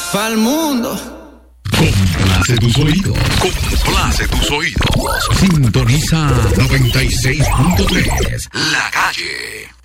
Pa'l mundo. Complace tus oídos. Complace tus oídos. Sintoniza 96.3. La Calle.